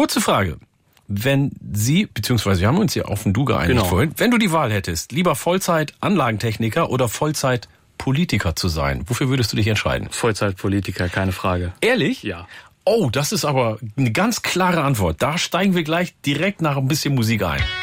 Kurze Frage. Wenn Sie, beziehungsweise wir haben uns ja auf ein Du geeinigt vorhin, wenn du die Wahl hättest, lieber Vollzeit-Anlagentechniker oder Vollzeit-Politiker zu sein, wofür würdest du dich entscheiden? Vollzeitpolitiker, keine Frage. Ehrlich? Ja. Oh, das ist aber eine ganz klare Antwort. Da steigen wir gleich direkt nach ein bisschen Musik ein.